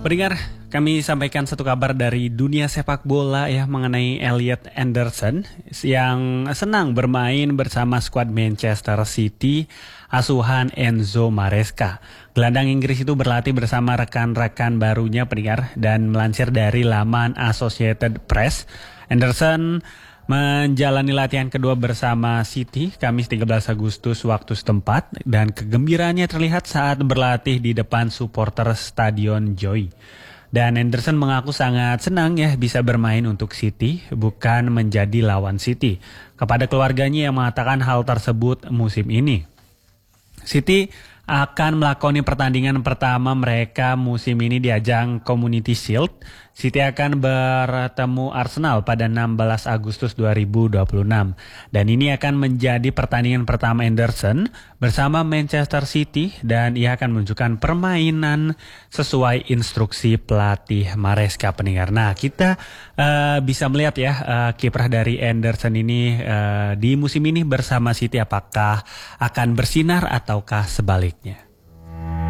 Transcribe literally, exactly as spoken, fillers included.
Pendengar, kami sampaikan satu kabar dari dunia sepak bola ya mengenai Elliot Anderson yang senang bermain bersama skuad Manchester City asuhan Enzo Maresca. Gelandang Inggris itu berlatih bersama rekan-rekan barunya pendengar, dan melansir dari laman Associated Press, Anderson menjalani latihan kedua bersama City Kamis tiga belas Agustus waktu setempat, dan kegembiraannya terlihat saat berlatih di depan supporter Stadion Joy. Dan Anderson mengaku sangat senang ya bisa bermain untuk City, bukan menjadi lawan City. Kepada keluarganya yang mengatakan hal tersebut musim ini. City akan melakoni pertandingan pertama mereka musim ini di ajang Community Shield. City akan bertemu Arsenal pada enam belas Agustus dua ribu dua puluh enam. Dan ini akan menjadi pertandingan pertama Anderson bersama Manchester City, dan ia akan menunjukkan permainan sesuai instruksi pelatih Maresca pendengar. Nah, kita uh, bisa melihat ya uh, kiprah dari Anderson ini uh, di musim ini bersama City apakah akan bersinar ataukah sebaliknya.